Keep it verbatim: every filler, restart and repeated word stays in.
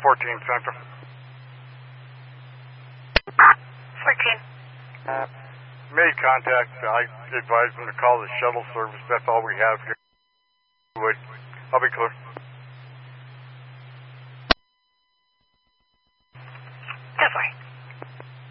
fourteen Central. fourteen. Uh, made contact. I advised them to call the shuttle service. That's all we have here. Would. I'll be clear. Go for it.